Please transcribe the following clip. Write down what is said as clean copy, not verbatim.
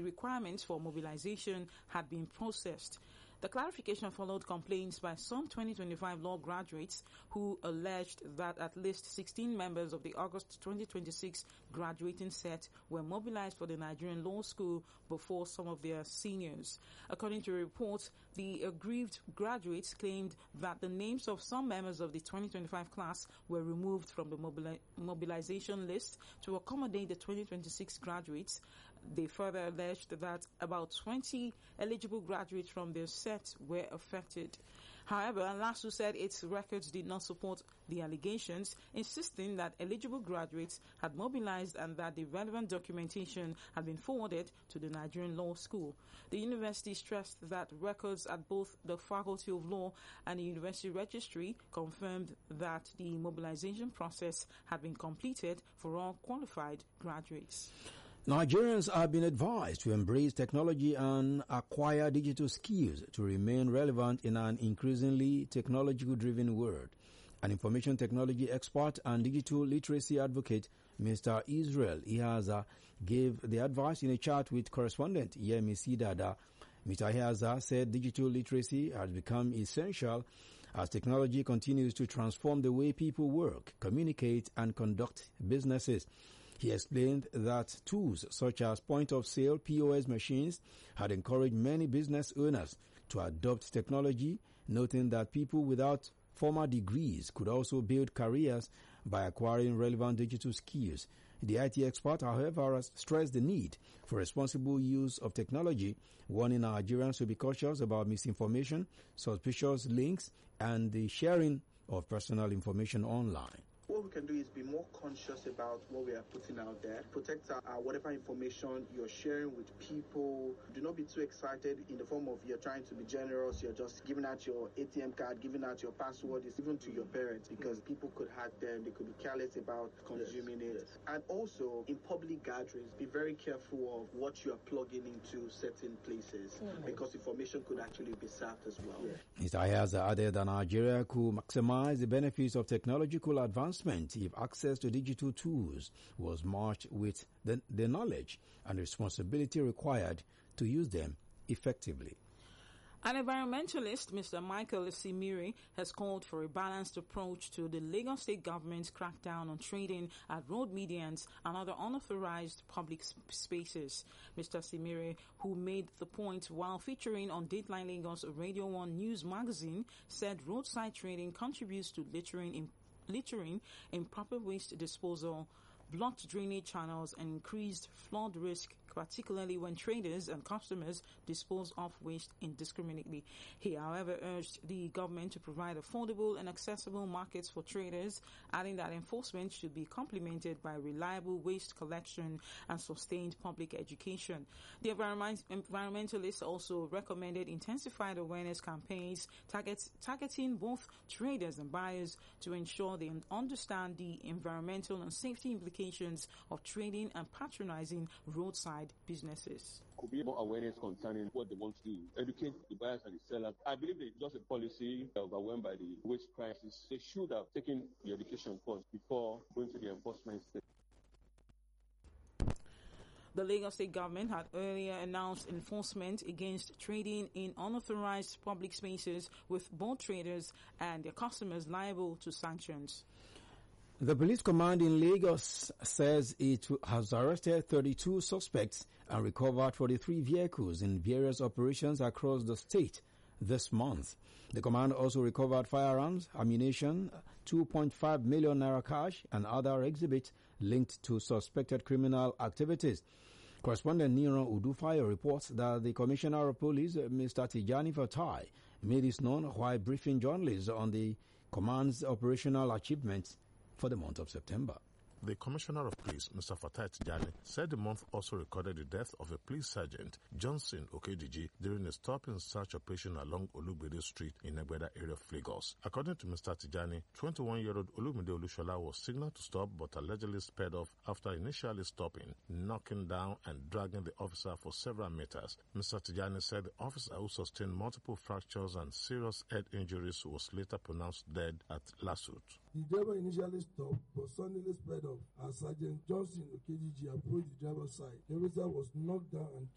requirements for mobilization had been processed. The clarification followed complaints by some 2025 law graduates who alleged that at least 16 members of the August 2026 graduating set were mobilized for the Nigerian Law School before some of their seniors. According to a report, the aggrieved graduates claimed that the names of some members of the 2025 class were removed from the mobilization list to accommodate the 2026 graduates. They further alleged that about 20 eligible graduates from their set were affected. However, LASU said its records did not support the allegations, insisting that eligible graduates had mobilized and that the relevant documentation had been forwarded to the Nigerian Law School. The university stressed that records at both the Faculty of Law and the University Registry confirmed that the mobilization process had been completed for all qualified graduates. Nigerians have been advised to embrace technology and acquire digital skills to remain relevant in an increasingly technology-driven world. An information technology expert and digital literacy advocate, Mr. Israel Ihaza, gave the advice in a chat with correspondent Yemi Sidada. Mr. Ihaza said digital literacy has become essential as technology continues to transform the way people work, communicate, and conduct businesses. He explained that tools such as point-of-sale POS machines had encouraged many business owners to adopt technology, noting that people without formal degrees could also build careers by acquiring relevant digital skills. The IT expert, however, stressed the need for responsible use of technology, warning Nigerians to be cautious about misinformation, suspicious links, and the sharing of personal information online. What we can do is be more conscious about what we are putting out there. Protect our whatever information you're sharing with people. Do not be too excited in the form of you're trying to be generous. You're just giving out your ATM card, giving out your password. It's even to your parents because people could hack them. They could be careless about consuming it. Yes. And also in public gatherings, be very careful of what you are plugging into certain places because information could actually be sapped as well. Yeah. Mr. Ayaza added that Nigeria could maximize the benefits of technological advancement if access to digital tools was matched with the knowledge and responsibility required to use them effectively. An environmentalist, Mr. Michael Simiri, has called for a balanced approach to the Lagos State government's crackdown on trading at road medians and other unauthorized public spaces. Mr. Simiri, who made the point while featuring on Dateline Lagos Radio 1 News magazine, said roadside trading contributes to littering, improper waste disposal, blocked drainage channels, and increased flood risk, particularly when traders and customers dispose of waste indiscriminately. He, however, urged the government to provide affordable and accessible markets for traders, adding that enforcement should be complemented by reliable waste collection and sustained public education. The environmentalists also recommended intensified awareness campaigns targeting both traders and buyers to ensure they understand the environmental and safety implications of trading and patronizing roadside businesses. Could be more awareness concerning what they want to do, educate the buyers and the sellers. I believe it's just a policy overwhelmed by the waste crisis. They should have taken the education course before going to the enforcement step. The Lagos State government had earlier announced enforcement against trading in unauthorized public spaces, with both traders and their customers liable to sanctions. The police command in Lagos says it has arrested 32 suspects and recovered 43 vehicles in various operations across the state this month. The command also recovered firearms, ammunition, 2.5 million naira cash, and other exhibits linked to suspected criminal activities. Correspondent Nero Udufayo reports that the Commissioner of Police, Mr. Tijani Fatai, made this known while briefing journalists on the command's operational achievements for the month of September. The Commissioner of Police, Mr. Fatai Tijani, said the month also recorded the death of a police sergeant, Johnson Okediji, during a stop-and-search operation along Olugbede Street in Egbeda area of Lagos. According to Mr. Tijani, 21-year-old Olumide Olushola was signaled to stop but allegedly sped off after initially stopping, knocking down and dragging the officer for several meters. Mr. Tijani said the officer, who sustained multiple fractures and serious head injuries, was later pronounced dead at Lasut. The driver initially stopped but suddenly sped off. As Sergeant Johnson Okediji approached the driver's side, the officer was knocked down and